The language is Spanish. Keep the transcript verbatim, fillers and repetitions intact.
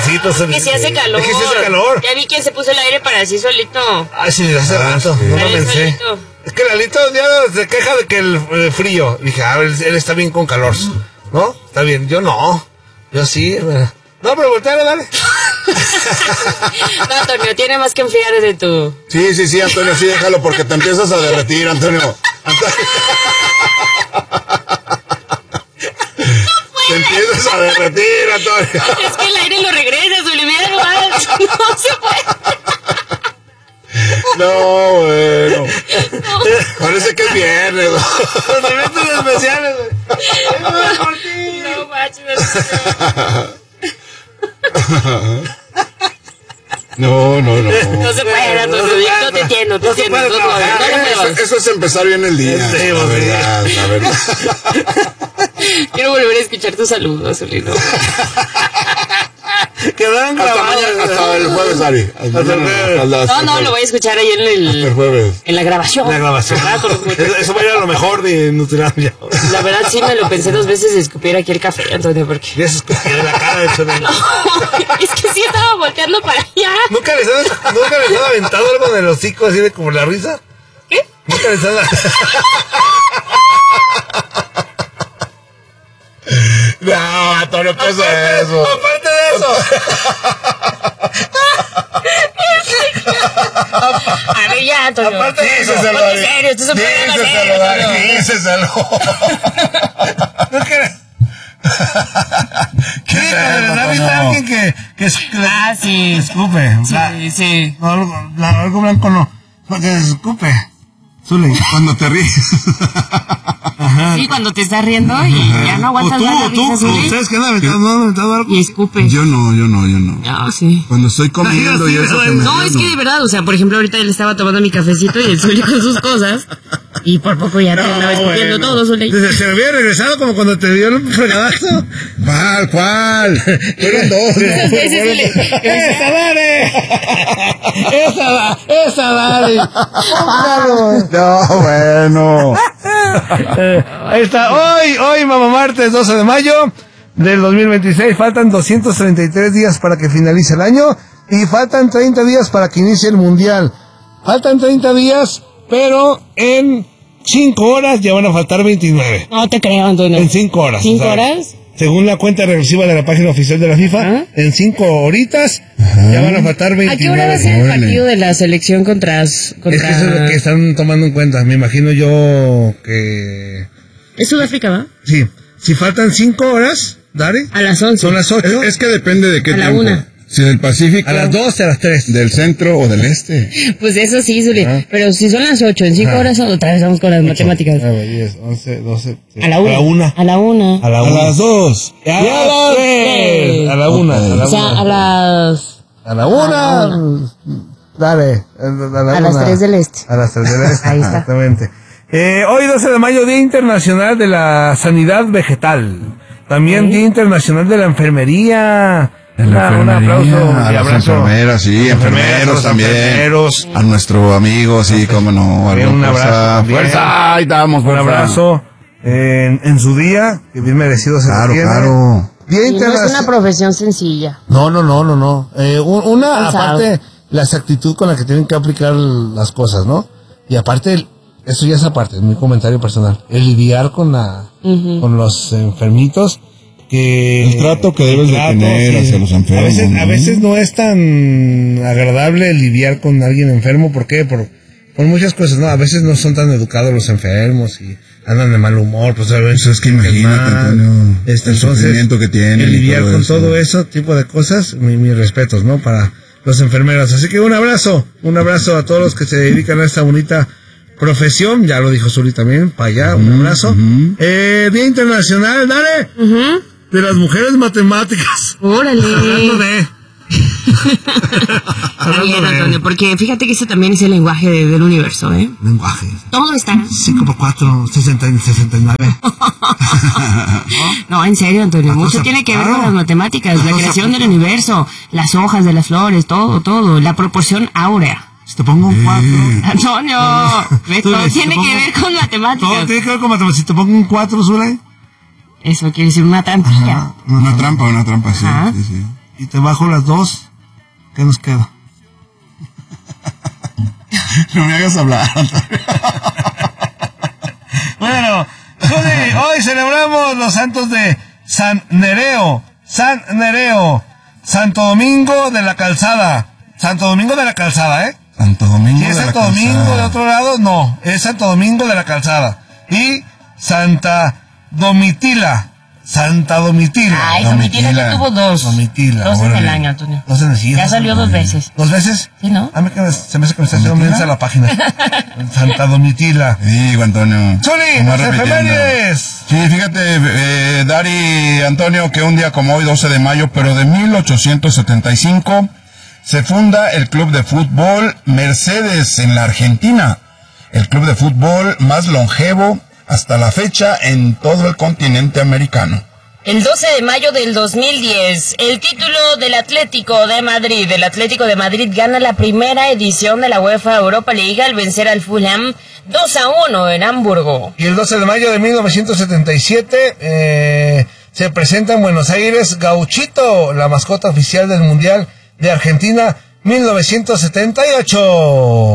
calorcito. Que si hace calor. Es que si hace calor. Ya vi que se puso el aire para así solito. Ay, sí, hace Ah, rato, sí. no lo Sale pensé. solito. Es que Lalito ya se queja de que el eh, frío. Dije, ah, él, él está bien con calor. ¿No? Está bien. Yo no. Yo sí. eh. No, pero volteale, dale. No, Antonio, tiene más que enfriar de tu... Sí, sí, sí, Antonio, sí, déjalo porque te empiezas a derretir, Antonio. Antonio. Te empiezas a derretir, Antonio. Es que el aire lo regresa, su mira nomás. No se puede. No, bueno. No. Parece que es viernes. Los eventos especiales, güey. No, macho, No, no, no. no se puede, Antonio. No te entiendo, te entiendo. No, no, no, no, Eso, eso es empezar bien el día. Sí, la sí. verdad, la verdad. Quiero volver a escuchar tus saludos, Solino. Quedaron Hasta grabados. mañana, hasta el jueves, Ari. Hasta el jueves. No, no, lo voy a escuchar ahí en el... El jueves. En la grabación. La grabación. Ah, con los Eso, eso va a ir a lo mejor de Nutrilandia. La verdad sí me lo pensé dos veces de escupir aquí el café, Antonio, porque... Ya se escupió en la cara de Cholino. Es que sí estaba volteando para allá. ¿Nunca les han, ¿Nunca les han aventado algo en el hocico así de como la risa? ¿Qué? ¿Nunca les han... No, Antonio, ¿qué es eso? Aparte de eso. A ver, ya, Antonio. Aparte de eso, Díceselo, Ponte Ari. serio, esto es un programa Díceselo, serio, Ari, Antonio. díceselo. ¿No quieres? ¿Qué Sí, pero ¿no has visto a alguien que, que, es- que Ah, sí. escupe? Sí, sí. No, algo, la- algo blanco no. Porque escupe. Zule. Cuando te ríes. Sí, cuando te estás riendo y ya no aguantas O tú, más la o tú, risa, Zuli. ¿ustedes que han aventado, no han aventado algo? Y escupe. Yo no, yo no, yo no. No, sí. Cuando estoy comiendo y eso que me No, río, es que de verdad, o sea, por ejemplo, ahorita él estaba tomando mi cafecito y el Zuli con sus cosas. Y por poco ya te andaba escupiendo todo, Zuli. Se, se me había regresado como cuando te dio el fregadazo. ¿Cuál, cuál? Fueron dos. Esas veces, Zuli. ¡Esa, dale! ¡Esa, da- esa, dale! No, bueno. Eh, ahí está, hoy, hoy, mamá martes doce de mayo del dos mil veintiséis, faltan doscientos treinta y tres días para que finalice el año y faltan treinta días para que inicie el mundial. Faltan treinta días, pero en cinco horas ya van a faltar veintinueve. No te creo, Antonio. En cinco horas. ¿Cinco o sea, horas? Según la cuenta regresiva de la página oficial de la FIFA, ¿Ah? en cinco horitas ya van a faltar veintinueve. ¿A qué hora va a ser el Órale. partido de la selección contra... contra... Es que eso es lo que están tomando en cuenta. Me imagino yo que... ¿Es Sudáfrica, va? Sí, si faltan cinco horas, Dare, A las once. son las ocho. Es, es que depende de qué A la tiempo. una. Si del Pacífico, A las doce, a las tres. del centro o del este. Pues eso sí, Zuli. Ah. Pero si son las ocho, en cinco Ah. horas otra vez vamos con las matemáticas. nueve, diez, once, doce. A la una. A la una. A la una. A la A una. las dos. Y a las tres. A la una. A la O sea, una. a las... A la una. Dale. A, la A las una. tres del este. A las tres del este. Ahí está. Exactamente. Eh, hoy doce de mayo, Día Internacional de la Sanidad Vegetal. También Día Internacional de la Enfermería. En la Una- un enfermería, aplauso a y las abrazo. enfermeras, sí, A los enfermeros los también. enfermeros. A nuestro amigo, sí, cómo no. También algo, un abrazo fuerza, también. fuerza, ahí estamos, Un fuerza. abrazo en, en su día, que bien merecido se Claro, lo tiene. claro. Día Y no es una Internacional. profesión sencilla. No, no, no, no, no. Eh, un- una, Cansado. aparte, la exactitud con la que tienen que aplicar las cosas, ¿no? Y aparte, el- eso ya es aparte, es mi comentario personal. El lidiar con la, Ujú. con los enfermitos, que... El trato que debes de tener hacia los enfermos, A veces, ¿no? a veces no es tan agradable lidiar con alguien enfermo, ¿por qué? Por, por muchas cosas, ¿no? A veces no son tan educados los enfermos y andan de mal humor, pues a veces Es que imagínate, Antonio, Este, el entonces, sufrimiento que tienen el y lidiar todo con eso. todo eso tipo de cosas, mi- mis respetos, ¿no? Para los enfermeros. Así que un abrazo, un abrazo a todos los que se dedican a esta bonita profesión. Ya lo dijo Zuli también, para allá, un abrazo. ujú. eh, Día Internacional, dale, Ujú. de las mujeres matemáticas. Órale. Hablando de... Está bien, Hablando de- Antonio, porque fíjate que ese también es el lenguaje de- del universo, ¿eh? Lenguaje. Todo está. cinco por cuatro, sesenta y nueve. No, en serio, Antonio, La mucho cosa- tiene que ver claro. con las matemáticas, La la cosa- creación del universo, las hojas de las flores, todo, todo, la proporción áurea. Si te pongo un cuatro... Antonio, ¿ves? Tú, Todo si te tiene pongo- que ver con Todo matemáticas. tiene que ver con matemáticas. Si te pongo un cuatro, Zule... Eso quiere decir una trampilla. Una trampa, una trampa, sí, Ajá. sí, sí. y te bajo las dos, ¿qué nos queda? No me hagas hablar. Bueno, Zuli, hoy celebramos los santos de San Nereo, San Nereo, Santo Domingo de la Calzada, Santo Domingo de la Calzada, ¿eh? Santo Domingo Si es de la Santo Calzada. Domingo de otro lado, no, es Santo Domingo de la Calzada. Y Santa Domitila, Santa Domitila. Ay, Domitila. Domitila ya tuvo dos. Domitila, Dos en órale. el año, Antonio. Dos en el siglo. Ya salió dos veces. ¿Dos veces? Sí, ¿no? A mí que me- se me hace que me está haciendo ¿Domitila? mensa la página. Santa Domitila. Digo, Antonio. Zuli, Nomás las repitiendo. efemérides. Sí, fíjate, eh, Dari, Antonio, que un día como hoy, doce de mayo, pero de mil ochocientos setenta y cinco, se funda el Club de Fútbol Mercedes en la Argentina. El club de fútbol más longevo hasta la fecha en todo el continente americano. El doce de mayo del dos mil diez, el título del Atlético de Madrid. El Atlético de Madrid gana la primera edición de la UEFA Europa League al vencer al Fulham dos a uno en Hamburgo. Y el doce de mayo de mil novecientos setenta y siete eh, se presenta en Buenos Aires Gauchito, la mascota oficial del Mundial de Argentina mil novecientos setenta y ocho.